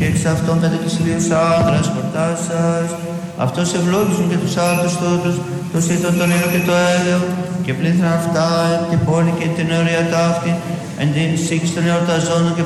και εξ αυτών κατά της ηλίους άντρας χορτάσας. Αυτός ευλόγησον και τους άρτους τούτους, το σύτον τον ήλιο και το έλαιο, και πλήθυν αυτά την πόλη και την ωραία ταύτη, εν την σύγκριση των εορταζόντων και